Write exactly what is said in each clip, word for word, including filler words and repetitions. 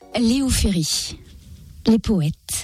Léo Ferry, les poètes.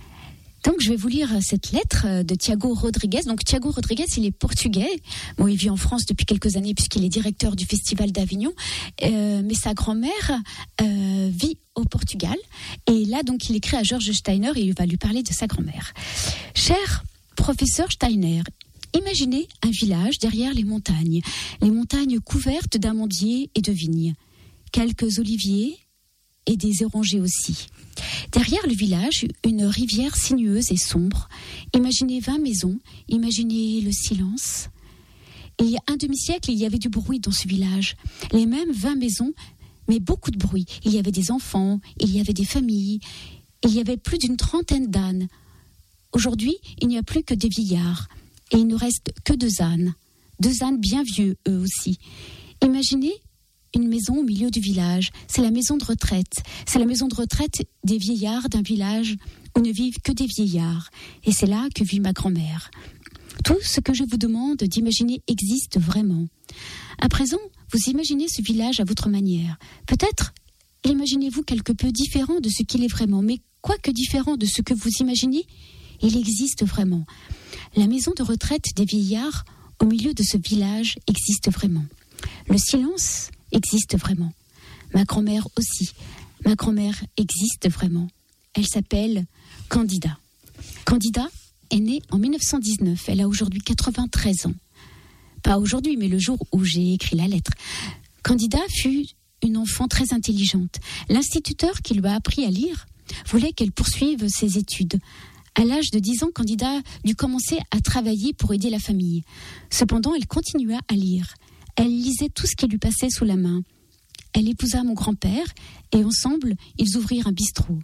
Donc je vais vous lire cette lettre de Tiago Rodrigues. Donc Tiago Rodrigues, il est portugais. Bon, il vit en France depuis quelques années puisqu'il est directeur du Festival d'Avignon. Euh, mais sa grand-mère euh, vit au Portugal. Et là, donc, il écrit à George Steiner et il va lui parler de sa grand-mère. Cher professeur Steiner, imaginez un village derrière les montagnes. Les montagnes couvertes d'amandiers et de vignes. Quelques oliviers et des orangers aussi. Derrière le village, une rivière sinueuse et sombre. Imaginez vingt maisons, imaginez le silence. Et il y a un demi-siècle, il y avait du bruit dans ce village. Les mêmes vingt maisons, mais beaucoup de bruit. Il y avait des enfants, il y avait des familles, il y avait plus d'une trentaine d'ânes. Aujourd'hui, il n'y a plus que des vieillards. Et il ne reste que deux ânes. Deux ânes bien vieux, eux aussi. Imaginez une maison au milieu du village. C'est la maison de retraite. C'est la maison de retraite des vieillards d'un village où ne vivent que des vieillards. Et c'est là que vit ma grand-mère. Tout ce que je vous demande d'imaginer existe vraiment. À présent, vous imaginez ce village à votre manière. Peut-être imaginez-vous quelque peu différent de ce qu'il est vraiment. Mais quoique différent de ce que vous imaginez, il existe vraiment. La maison de retraite des vieillards au milieu de ce village existe vraiment. Le silence existe vraiment. Ma grand-mère aussi. Ma grand-mère existe vraiment. Elle s'appelle Candida. Candida est née en mille neuf cent dix-neuf. Elle a aujourd'hui quatre-vingt-treize ans. Pas aujourd'hui, mais le jour où j'ai écrit la lettre. Candida fut une enfant très intelligente. L'instituteur qui lui a appris à lire voulait qu'elle poursuive ses études. À l'âge de dix ans, Candida dut commencer à travailler pour aider la famille. Cependant, elle continua à lire. Elle lisait tout ce qui lui passait sous la main. Elle épousa mon grand-père et ensemble, ils ouvrirent un bistrot.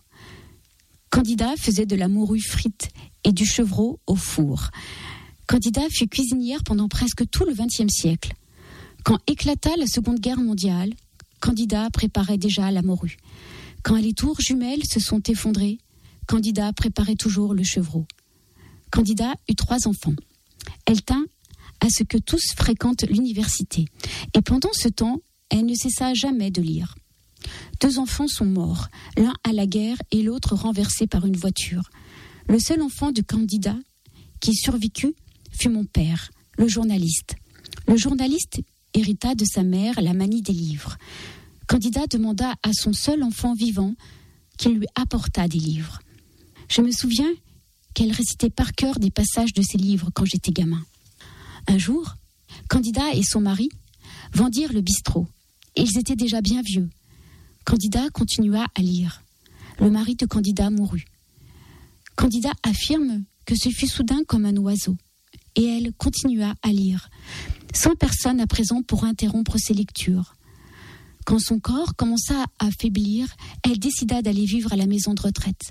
Candida faisait de la morue frite et du chevreau au four. Candida fut cuisinière pendant presque tout le vingtième siècle. Quand éclata la Seconde Guerre mondiale, Candida préparait déjà la morue. Quand les tours jumelles se sont effondrées, Candida préparait toujours le chevreau. Candida eut trois enfants. Elle tint à ce que tous fréquentent l'université. Et pendant ce temps, elle ne cessa jamais de lire. Deux enfants sont morts, l'un à la guerre et l'autre renversé par une voiture. Le seul enfant de Candida qui survécut fut mon père, le journaliste. Le journaliste hérita de sa mère la manie des livres. Candida demanda à son seul enfant vivant qu'il lui apportât des livres. Je me souviens qu'elle récitait par cœur des passages de ses livres quand j'étais gamin. Un jour, Candida et son mari vendirent le bistrot. Ils étaient déjà bien vieux. Candida continua à lire. Le mari de Candida mourut. Candida affirme que ce fut soudain comme un oiseau. Et elle continua à lire, sans personne à présent pour interrompre ses lectures. Quand son corps commença à faiblir, elle décida d'aller vivre à la maison de retraite.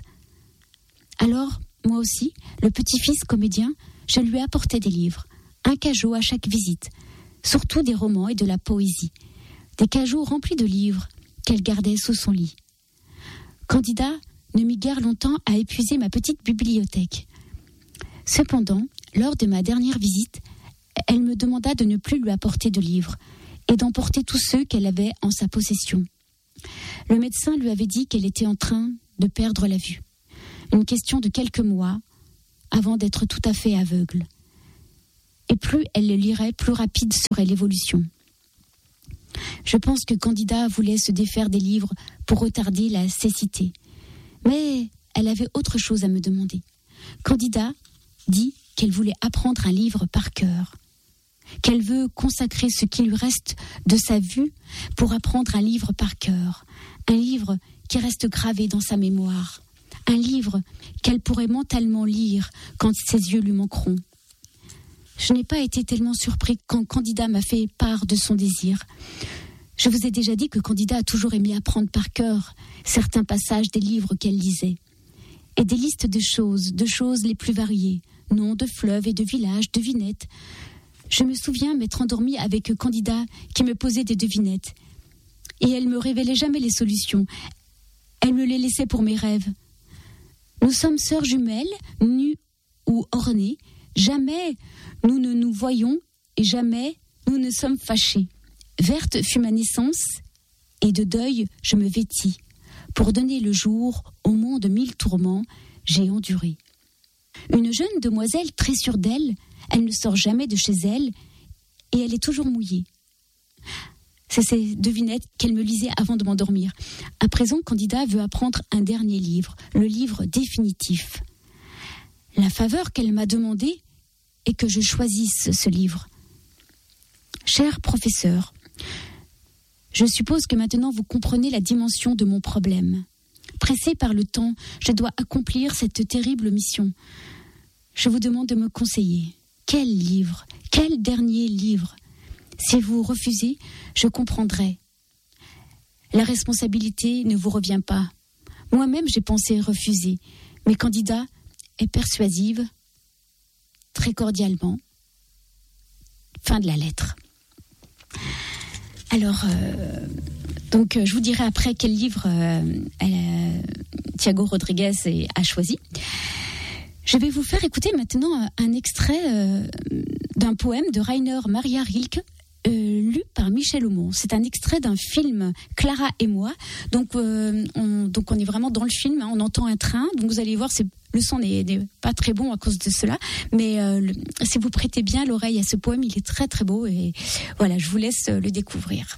Alors, moi aussi, le petit-fils comédien, je lui apportais des livres. Un cajot à chaque visite, surtout des romans et de la poésie. Des cajots remplis de livres qu'elle gardait sous son lit. Candida ne mit guère longtemps à épuiser ma petite bibliothèque. Cependant, lors de ma dernière visite, elle me demanda de ne plus lui apporter de livres et d'emporter tous ceux qu'elle avait en sa possession. Le médecin lui avait dit qu'elle était en train de perdre la vue. Une question de quelques mois avant d'être tout à fait aveugle. Et plus elle le lirait, plus rapide serait l'évolution. Je pense que Candida voulait se défaire des livres pour retarder la cécité. Mais elle avait autre chose à me demander. Candida dit qu'elle voulait apprendre un livre par cœur, qu'elle veut consacrer ce qui lui reste de sa vue pour apprendre un livre par cœur, un livre qui reste gravé dans sa mémoire, un livre qu'elle pourrait mentalement lire quand ses yeux lui manqueront. Je n'ai pas été tellement surpris quand Candida m'a fait part de son désir. Je vous ai déjà dit que Candida a toujours aimé apprendre par cœur certains passages des livres qu'elle lisait. Et des listes de choses, de choses les plus variées, noms de fleuves et de villages, devinettes. Je me souviens m'être endormie avec Candida qui me posait des devinettes. Et elle me révélait jamais les solutions. Elle me les laissait pour mes rêves. Nous sommes sœurs jumelles, nues ou ornées. Jamais nous ne nous voyons et jamais nous ne sommes fâchés. Verte fut ma naissance et de deuil je me vêtis. Pour donner le jour au monde mille tourments, j'ai enduré. Une jeune demoiselle très sûre d'elle, elle ne sort jamais de chez elle et elle est toujours mouillée. C'est ces devinettes qu'elle me lisait avant de m'endormir. À présent, Candida veut apprendre un dernier livre, le livre définitif. La faveur qu'elle m'a demandée est que je choisisse ce livre. Cher professeur, je suppose que maintenant vous comprenez la dimension de mon problème. Pressé par le temps, je dois accomplir cette terrible mission. Je vous demande de me conseiller. Quel livre ? Quel dernier livre ? Si vous refusez, je comprendrai. La responsabilité ne vous revient pas. Moi-même, j'ai pensé refuser, mais Candida est persuasive, très cordialement. Fin de la lettre. Alors, euh, donc, je vous dirai après quel livre euh, euh, Tiago Rodriguez a choisi. Je vais vous faire écouter maintenant un extrait euh, d'un poème de Rainer Maria Rilke, euh, lu par Michel Aumont. C'est un extrait d'un film Clara et moi. Donc, euh, on, donc on est vraiment dans le film, hein, on entend un train. Donc vous allez voir, c'est, le son n'est, n'est pas très bon à cause de cela. Mais euh, le, si vous prêtez bien l'oreille à ce poème, il est très très beau. Et voilà, je vous laisse le découvrir.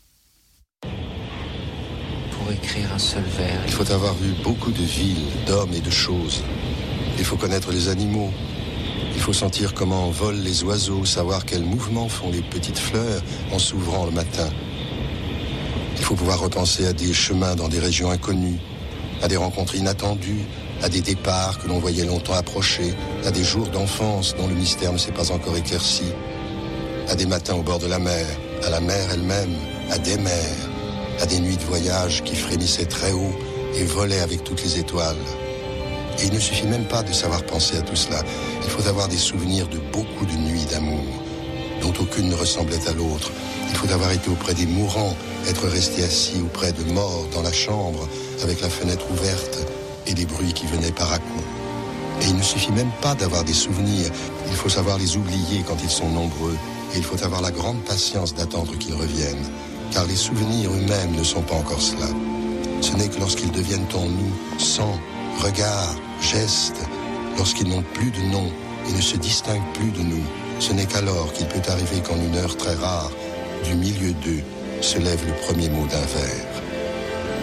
Pour écrire un seul vers, il faut avoir vu beaucoup de villes, d'hommes et de choses. Il faut connaître les animaux. Il faut sentir comment volent les oiseaux, savoir quels mouvements font les petites fleurs en s'ouvrant le matin. Il faut pouvoir repenser à des chemins dans des régions inconnues, à des rencontres inattendues, à des départs que l'on voyait longtemps approcher, à des jours d'enfance dont le mystère ne s'est pas encore éclairci, à des matins au bord de la mer, à la mer elle-même, à des mers, à des nuits de voyage qui frémissaient très haut et volaient avec toutes les étoiles. Et il ne suffit même pas de savoir penser à tout cela. Il faut avoir des souvenirs de beaucoup de nuits d'amour, dont aucune ne ressemblait à l'autre. Il faut avoir été auprès des mourants, être resté assis auprès de morts dans la chambre, avec la fenêtre ouverte et les bruits qui venaient par à coups. Et il ne suffit même pas d'avoir des souvenirs. Il faut savoir les oublier quand ils sont nombreux. Et il faut avoir la grande patience d'attendre qu'ils reviennent. Car les souvenirs eux-mêmes ne sont pas encore cela. Ce n'est que lorsqu'ils deviennent en nous, sang, regard, gestes, lorsqu'ils n'ont plus de nom et ne se distinguent plus de nous, ce n'est qu'alors qu'il peut arriver qu'en une heure très rare, du milieu d'eux, se lève le premier mot d'un vers.